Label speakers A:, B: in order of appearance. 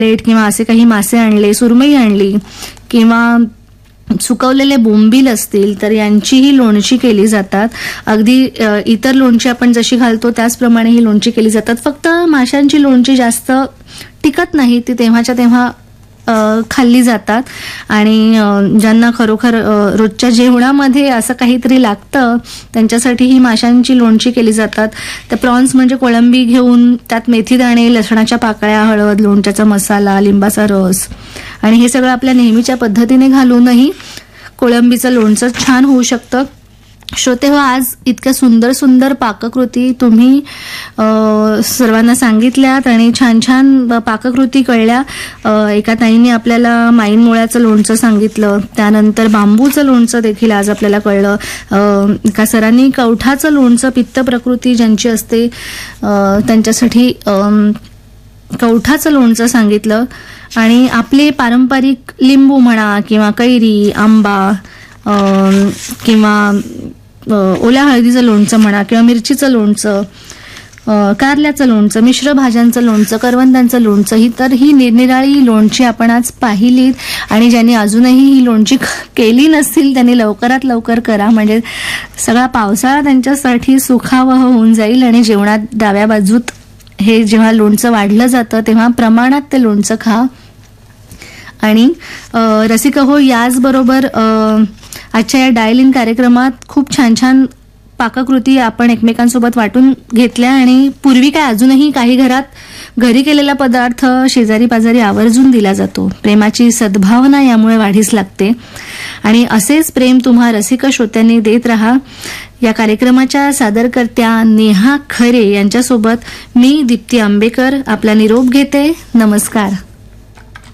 A: Late किंवा असे काही मासे आणले, सुरमई आणली किंवा सुकवलेले बोंबील असतील तर यांचीही लोणची केली जातात. अगदी इतर लोणची आपण जशी घालतो त्याचप्रमाणे ही लोणची केली जातात. फक्त माशांची लोणची जास्त टिकत नाही, ती तेव्हाच्या तेव्हा खाल्ली जातात आणि ज्यांना खरोखर रोजच्या जेवणामध्ये असं काहीतरी लागतं त्यांच्यासाठी ही माशांची लोणची केली जातात. तर प्रॉन्स म्हणजे कोळंबी घेऊन त्यात मेथीदाणे, लसणाच्या पाकळ्या, हळद, लोणच्याचा मसाला, लिंबाचा रस आणि हे सगळं आपल्या नेहमीच्या पद्धतीने घालूनही कोळंबीचं लोणचं छान होऊ शकतं. श्रोते हो, आज इतक्या सुंदर सुंदर पाककृती तुम्ही सर्वांना सांगितल्यात आणि छान छान पाककृती कळल्या. एका ताईंनी आपल्याला माईन मुळ्याचं लोणचं सांगितलं, त्यानंतर बांबूचं लोणचं देखील आज आपल्याला कळलं. एका सरांनी कवठाचं लोणचं, पित्त प्रकृती ज्यांची असते त्यांच्यासाठी कवठाचं लोणचं सांगितलं आणि आपले पारंपरिक लिंबू म्हणा किंवा कैरी, आंबा किंवा ओल्या हळदीचं लोणचं म्हणा किंवा मिरचीचं लोणचं, कारल्याचं लोणचं, मिश्र भाज्यांचं लोणचं, करवंदांचं लोणचं, ही निरनिराळी लोणची आपण आज पाहिलीत आणि ज्यांनी अजूनही ही लोणची केली नसतील त्यांनी लवकरात लवकर करा, म्हणजे सगळा पावसाळा त्यांच्यासाठी सुखावह होऊन जाईल. आणि जेवणात डाव्या बाजूत हे जेव्हा लोणचं वाढलं जातं तेव्हा प्रमाणात ते लोणचं खा. आणि रसिक हो, याचबरोबर आजच्या या डायल इन कार्यक्रमात खूप छान छान पाककृती आपण एकमेकांसोबत वाटून घेतल्या आणि पूर्वी काय अजूनही काही घरात घरी केलेला पदार्थ शेजारी पाजारी आवर्जून दिला जातो. प्रेमाची सद्भावना यामुळे वाढीस लागते आणि असेच प्रेम तुम्हा रसिक श्रोत्यांनी देत राहा. या कार्यक्रमाच्या सादरकर्त्या नेहा खरे यांच्यासोबत मी दीप्ती आंबेकर आपला निरोप घेते. नमस्कार.